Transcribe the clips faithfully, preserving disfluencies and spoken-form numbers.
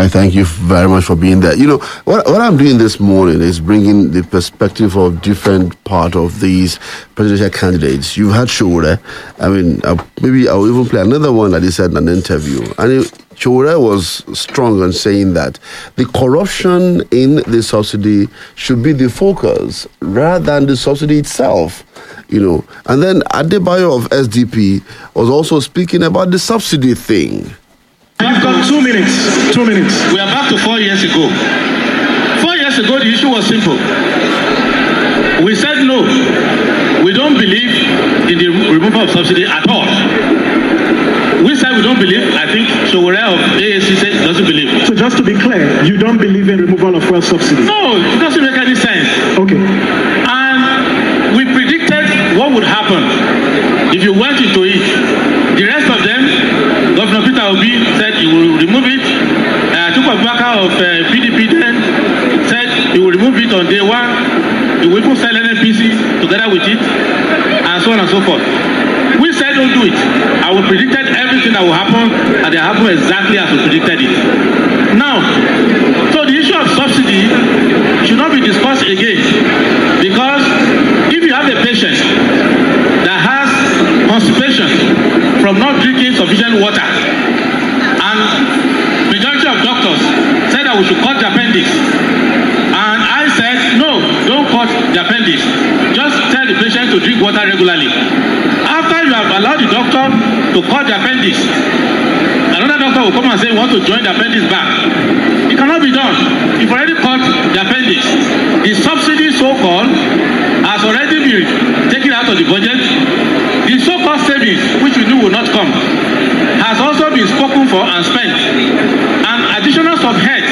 I thank you very much for being there. You know, what, what I'm doing this morning is bringing the perspective of different part of these presidential candidates. You've had Sowore. I mean, uh, maybe I'll even play another one that he said in an interview. And it, Sowore was strong on saying that the corruption in the subsidy should be the focus rather than the subsidy itself. You know, and then Adebayo of S D P was also speaking about the subsidy thing. You've got two minutes. Two minutes. We are back to four years ago. Four years ago, the issue was simple. We said no. We don't believe in the removal of subsidy at all. We said we don't believe. I think Sowore of A A C said doesn't believe. So just to be clear, you don't believe in removal of fuel subsidy? No, it doesn't make any sense. Okay. And we predicted what would happen if you went into it. The rest of them, Governor Peter Obi said he will remove it. Uh, Atiku Abubakar of uh, P D P then said he will remove it on day one. He will even sell N N P C together with it, and so on and so forth. We said don't do it. And we predicted everything that will happen, and they happen exactly as we predicted it. Now, so the issue of subsidy should not be discussed again, because if you have a patient that has constipation from not drinking sufficient water, and majority of doctors said that we should cut the appendix, and I said no, don't cut the appendix, just tell the patient to drink water regularly. After you have allowed the doctor to cut the appendix, another doctor will come and say, want to join the appendix back. It cannot be done. You've already cut the appendix. The subsidy, so-called, has already been taken out of the budget. The so-called savings, which we knew will not come, has also been spoken for and spent. And additional subheads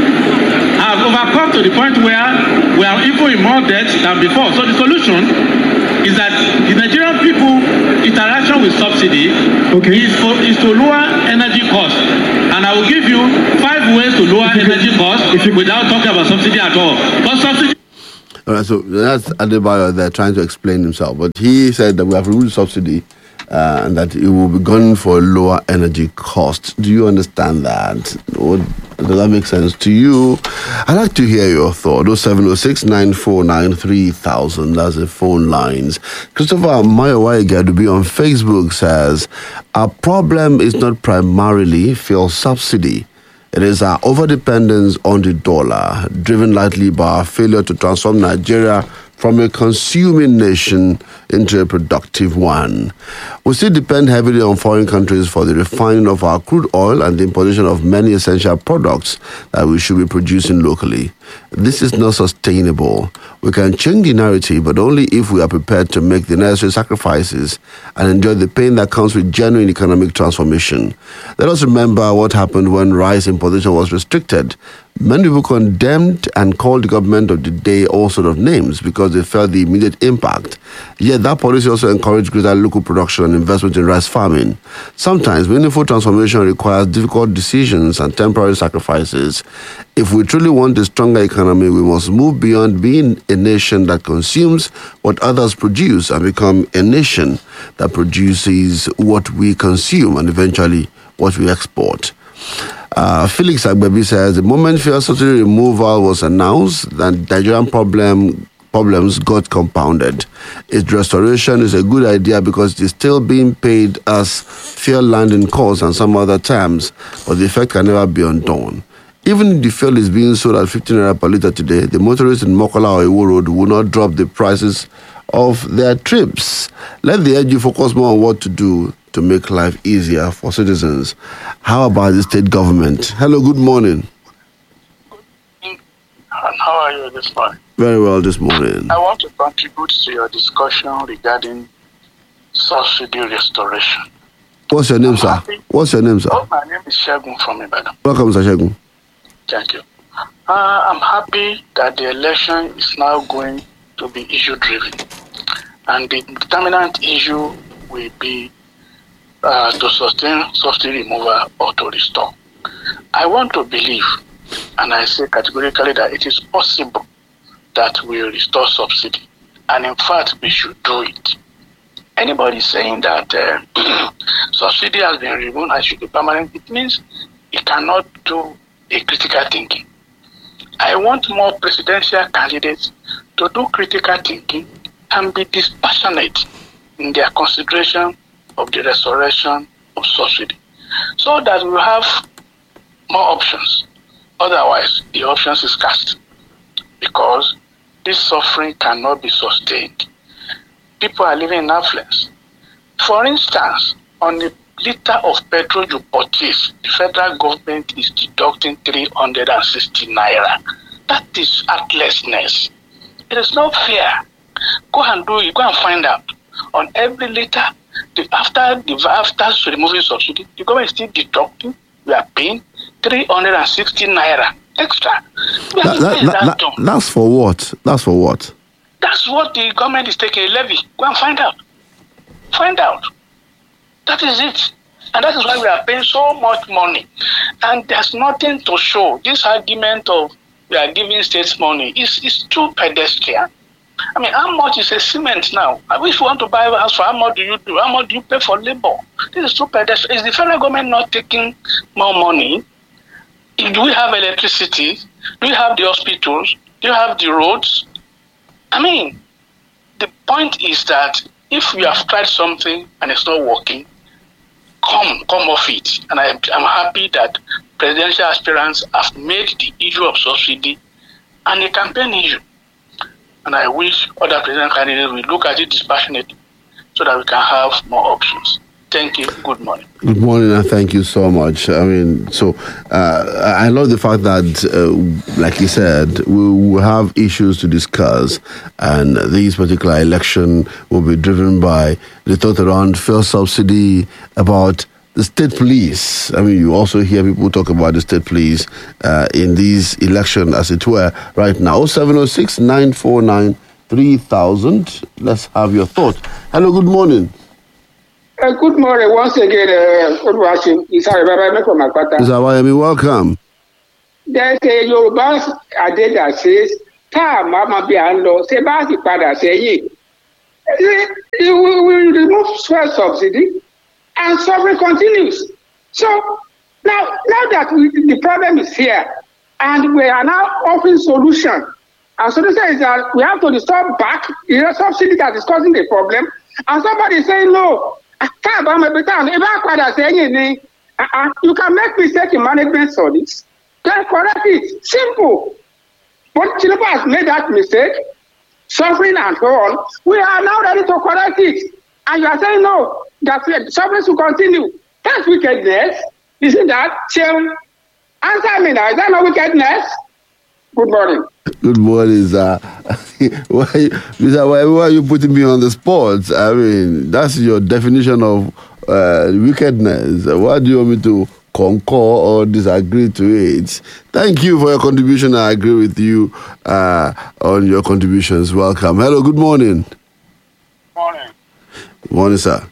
have overcome to the point where we are even in more debt than before. So the solution is that the Nigerian people interaction with subsidy okay. is, for, is to lower energy costs. And I will give you five ways to lower energy costs without talking about subsidy at all. But subsidy. All right, so that's Adebayo there trying to explain himself. But he said that we have removed subsidy uh, and that it will be gone for lower energy costs. Do you understand that? What, does that make sense to you? I'd like to hear your thought. oh seven oh six, nine four nine, three thousand. That's the phone lines. Christopher Mayowa-Igadubi on Facebook says, our problem is not primarily fuel subsidy. It is our overdependence on the dollar, driven lightly by our failure to transform Nigeria from a consuming nation into a productive one. We still depend heavily on foreign countries for the refining of our crude oil and the importation of many essential products that we should be producing locally. This is not sustainable. We can change the narrative, but only if we are prepared to make the necessary sacrifices and enjoy the pain that comes with genuine economic transformation. Let us remember what happened when rice importation was restricted. Many people condemned and called the government of the day all sorts of names because they felt the immediate impact. Yet that policy also encouraged greater local production and investment in rice farming. Sometimes meaningful transformation requires difficult decisions and temporary sacrifices. If we truly want a stronger economy, we must move beyond being a nation that consumes what others produce and become a nation that produces what we consume and eventually what we export. Uh, Felix Agbebi says, the moment fuel subsidy removal was announced, the Nigerian problem problems got compounded. Its restoration is a good idea because it is still being paid as fuel landing costs and some other terms, but the effect can never be undone. Even if the fuel is being sold at fifteen naira per litre today, the motorists in Mokola or Iwo Road will not drop the prices of their trips. Let the A G focus more on what to do to make life easier for citizens. How about the state government? Hello, good morning. And how are you this morning? Very well this morning. I want to contribute to your discussion regarding subsidy restoration. What's your name, I'm sir? Happy. What's your name, sir? Oh, my name is Shegun from Ibadan. Welcome, Sir Shegun. Thank you. Uh, I'm happy that the election is now going to be issue-driven. And the determinant issue will be uh, to sustain subsidy removal or to restore. I want to believe, and I say categorically, that it is possible that we will restore subsidy. And in fact, we should do it. Anybody saying that uh, subsidy has been removed and should be permanent, it means it cannot do a critical thinking. I want more presidential candidates to do critical thinking and be dispassionate in their consideration of the restoration of subsidy, so that we have more options. Otherwise, the options is cast, because this suffering cannot be sustained. People are living in affluence. For instance, on a liter of petrol you purchase, the federal government is deducting three hundred sixty naira. That is heartlessness. It is not fair. Go and do it. Go and find out. On every liter, the, after the after removing subsidy, the government is still deducting. We are paying three hundred sixty naira extra. That, that, that, that, that's for what? That's for what? That's what the government is taking a levy. Go and find out. Find out. That is it. And that is why we are paying so much money. And there's nothing to show. This argument of we are giving states money is, is too pedestrian. I mean, how much is a cement now? If you want to buy a house, for how much do you do? How much do you pay for labor? This is too pedestrian. Is the federal government not taking more money? Do we have electricity? Do we have the hospitals? Do you have the roads? I mean, the point is that if you have tried something and it's not working, come, come off it. And I, I'm happy that presidential aspirants have made the issue of subsidy and a campaign issue. And I wish other presidential candidates will look at it dispassionately so that we can have more options. Thank you. Good morning. Good morning, and thank you so much. I mean, so uh, I love the fact that, uh, like you said, we will have issues to discuss, and this particular election will be driven by the thought around fuel subsidy, about the state police. I mean, you also hear people talk about the state police uh, in this election, as it were, right now. oh seven oh six, nine four nine, three thousand. Let's have your thoughts. Hello, good morning. Uh, good morning once again, uh, good watching. Isari Baba from Akpata. Isari, welcome. There's a Yoruba adage that says, "Ta mama bi ando se ba si pada seyin." We will remove fuel subsidy, and suffering continues. So now, now that we, the problem is here, and we are now offering solution, and solution is that we have to restore back the subsidy that is causing the problem, and somebody is saying no. You can make mistake in management studies, then correct it. Simple. But Tinubu has made that mistake, suffering and so on. We are now ready to correct it. And you are saying no, that suffering should continue. That's wickedness. Isn't that? Shame. Answer me now. Is that not wickedness? Good morning. Good morning, sir. why, why, why are you putting me on the spot? I mean, that's your definition of uh, wickedness. Why do you want me to concur or disagree to it? Thank you for your contribution. I agree with you uh, on your contributions. Welcome. Hello, good morning. Morning. Good morning, sir.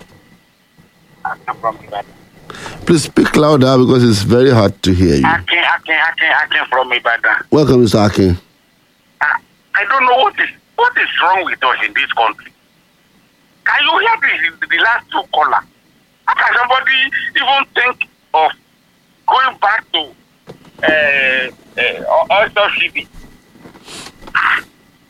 I'm from Ibadan. Please speak louder because it's very hard to hear you. Akin, Akin, Akin, Akin from Ibadan. Welcome, Mister Akin. Uh, I don't know what is what is wrong with us in this country. Can you hear the, the last two callers? How can somebody even think of going back to uh, uh, oil subsidy? I,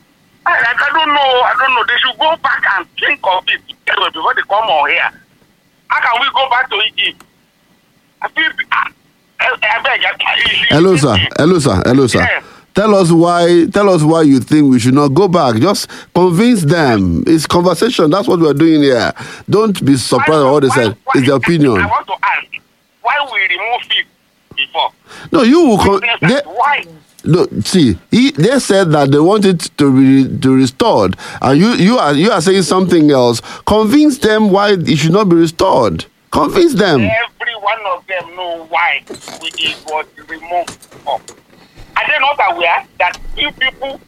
I don't know. I don't know. They should go back and think of it before they come on here. How can we go back to Egypt? I feel, I, I beg, I, hello, sir. Hello, sir. Hello, sir. Yeah. Tell us why. Tell us why you think we should not go back. Just convince them. It's conversation. That's what we're doing here. Don't be surprised at what they said. It's their opinion. I want to ask why we remove it before. No, you will. Con- they, why? No, see, he, they said that they want it to be to restored, and you you are you are saying something else. Convince them why it should not be restored. Convince them. Every one of them know why we it was removed. Are they not aware that few people,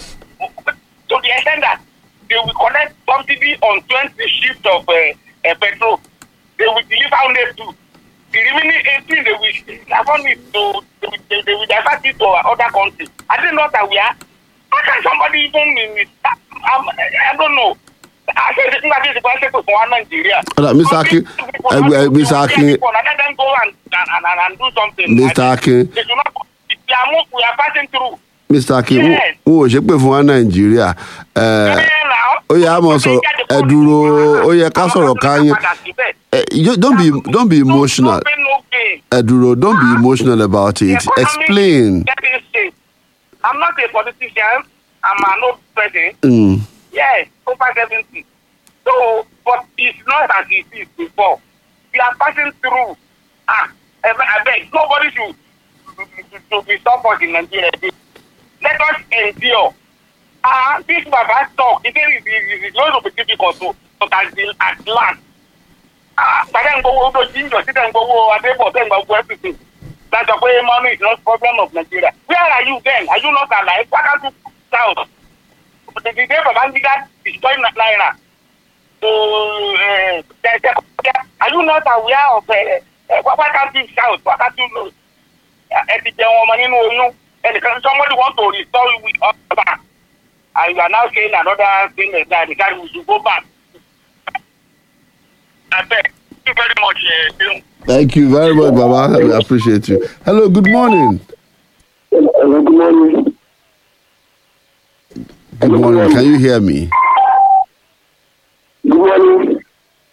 to the extent that they will collect subsidy on twenty shifts of uh, uh, petrol, they will deliver only two. The remaining eighteen, they will have on it to, they will, they, they will divert it to other countries. Are they not aware? How can somebody even, I, I don't know. Àṣé nígbà tí ìsìnkú ṣètò fún wa Nàìjíríà. Ọ̀dà Mister Akin, ẹgbẹ́ Mister Akin, Let them go and, and, and, and do something. Mister Akin, They should not, we are, move, we are passing through. Mister Akin, Yes. n ò ṣe pé fún wa Nàìjíríà. Ẹ, Ó yẹ àmọ́ sọ̀rọ̀ ẹ dúró, ó yẹ ká sọ̀rọ̀ ká yín. Eh, you- Don't be don't be emotional. Ẹ dúró, don't be emotional about it. Explain. I'm not a politician. I'm an old person. Mm. Yes, over seventy. So, but it's not as it is before. We are passing through. Ah, I beg, I beg, nobody should to, to be suffered in Nigeria. Let us endure. Ah, this Baba talk, it is it is going to be difficult to, but at, the, at last. Ah, but then go over to Ginger, sit and go over there, then go over everything. That's the way money is not problem of Nigeria. Where are you then? Are you not alive? What are you south? The day Baba Ngida destroyed Naira. So, uh, the, the, are you not aware of uh, uh, what, what can't you shout? What can't you know? Uh, somebody want to restore you with us back. And you are now saying another thing like that, that we should go back. I beg. Thank you very much. Uh, Thank you very much, Baba. I appreciate you. Hello, good morning. Hello, good morning. Good morning. Can you hear me? Good morning.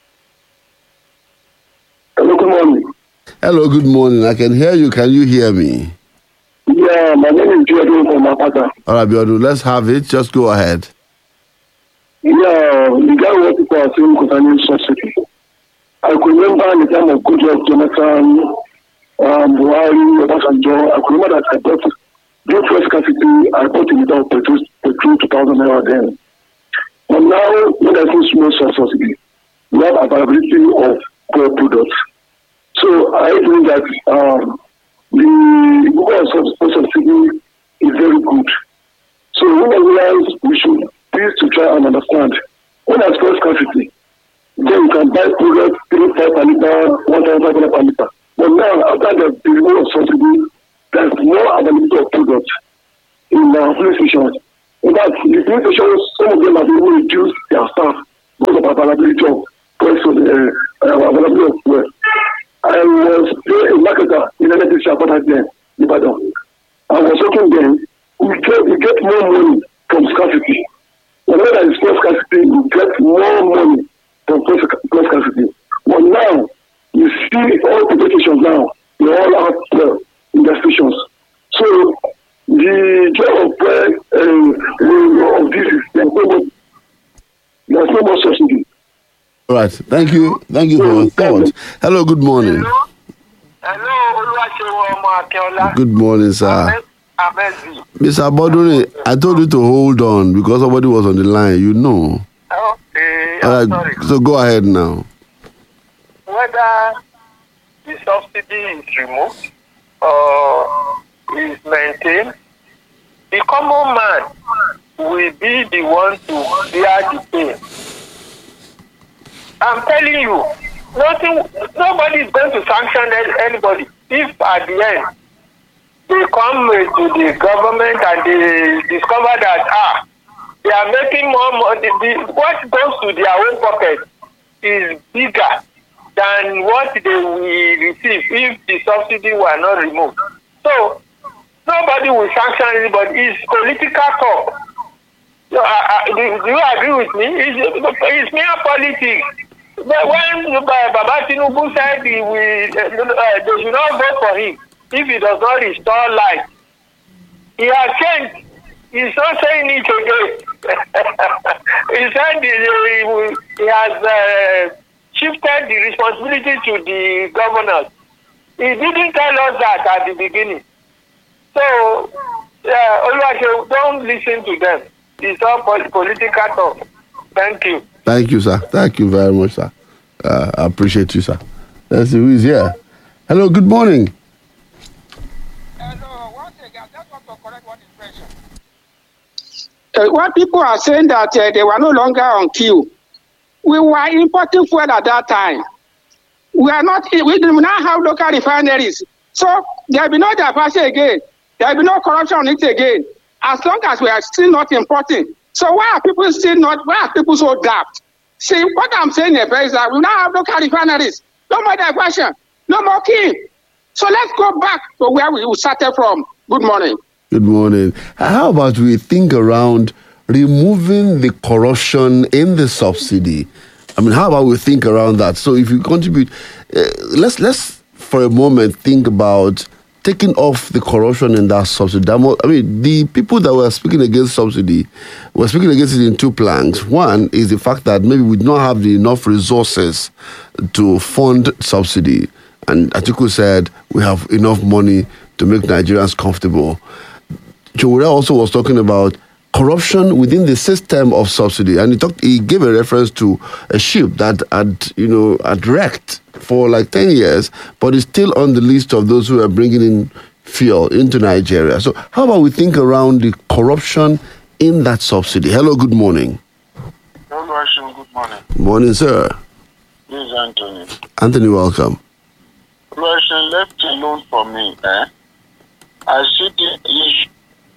Hello, good morning. Hello, good morning. I can hear you. Can you hear me? Yeah, my name is Jordan from Apata. All right, Biodu, let's have it. Just go ahead. Yeah, the guy what people are saying concerning subsidy. I could remember in the time of Goodluck, Jonathan, um, Buhari, Obasanjo, I could remember that I bought, during first scarcity, I bought a liter of petrol, petrol two thousand naira then. But now, when there's no small subsidy, we have availability of poor products. So I think that um, the Google subsidy is very good. So when I realize we should please to try and understand when there's first scarcity, then you can buy products three five per liter, one thousand five hundred per liter. But now after the removal of subsidy, there's more availability of products in our police stations. In fact, the police stations, some of them have even reduced their staff because of availability of price of uh, uh, availability of fuel. I was a marketer in N N P C about that then, Ibadan. I was working then. We get we get more money from scarcity. Whenever there is plus scarcity, we get more money from plus scarcity. But now, you see all the stations now, they all out there in the stations. So the job of prayer uh, of this is there's no more, there's no more subsidy. All right. Thank you. Thank you for your thoughts. Hello, good morning. Hello, Oluwaseun Good morning, sir. Mister Aboduni, I told you to hold on because somebody was on the line. You know. Okay, All I'm right. sorry. So go ahead now. Whether the subsidy is removed or is maintained, the common man will be the one to bear the pain. I'm telling you, nothing, nobody is going to sanction anybody. If at the end they come to the government and they discover that ah, they are making more money, the, what goes to their own pocket is bigger than what they will receive if the subsidy were not removed. So nobody will sanction anybody. It's political talk. So, uh, uh, do, do you agree with me? It's, it's mere politics. But when uh, Baba Tinubu said he will, uh, uh, they should not vote for him if he does not restore life, he has changed. He's not saying it again. He said he, he, he has uh, shifted the responsibility to the governors. He didn't tell us that at the beginning. So, uh, don't listen to them. It's all political talk. Thank you. Thank you, sir. Thank you very much, sir. Uh, I appreciate you, sir. Let's see who is here. Hello, good morning. Hello, once again, I just want to correct one impression. Uh, when people are saying that uh, they were no longer on queue, we were importing fuel at that time. We are not. We do not have local refineries, so there will be no diversity again. There will be no corruption on it again. As long as we are still not importing. So why are people still not? Why are people so daft See, what I'm saying here is that we now have no car refineries, no more diversion, no more killing. So let's go back to where we started from. Good morning. Good morning. How about we think around removing the corruption in the subsidy? I mean, how about we think around that? So if you contribute, uh, let's let's for a moment think about taking off the corruption in that subsidy. I mean, the people that were speaking against subsidy were speaking against it in two planks. One is the fact that maybe we don't have the enough resources to fund subsidy. And Atiku said we have enough money to make Nigerians comfortable. Chowore also was talking about corruption within the system of subsidy, and he talked. He gave a reference to a ship that had, you know, had wrecked for like ten years, but is still on the list of those who are bringing in fuel into Nigeria. So, how about we think around the corruption in that subsidy? Hello, good morning. Hello, good morning. Morning, sir. This is Anthony. Anthony, welcome. Question left alone for me, eh? I see the issue.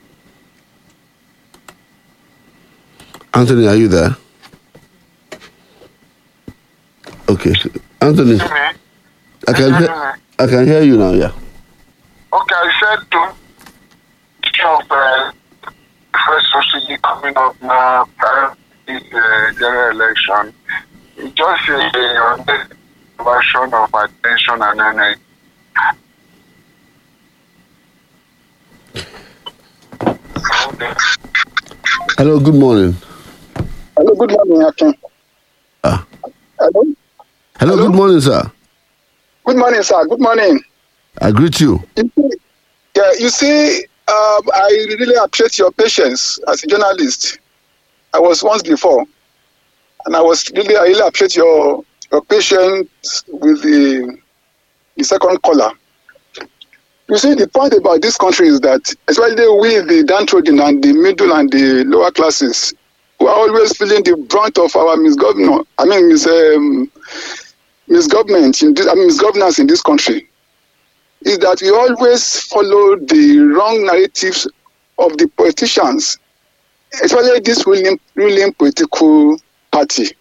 Anthony, are you there? Okay, Anthony. I can hear. I can hear you now. Yeah. Okay, I said to of uh, first subsidy coming up now, uh, this uh, general election. It's just a uh, version of attention and energy. Hello. Good morning. Hello, good morning, Akin. Ah. Hello? Hello. Hello. Good morning, sir. Good morning, sir. Good morning. I greet you. Yeah, you see, um, I really appreciate your patience as a journalist. I was once before, and I was really, I really appreciate your your patience with the the second caller. You see, the point about this country is that, especially we, the downtrodden and the middle and the lower classes, we are always feeling the brunt of our misgovernance. I mean, mis, um, misgovernment in this, I mean, misgovernance in this country. Is that we always follow the wrong narratives of the politicians, especially this ruling, ruling political party.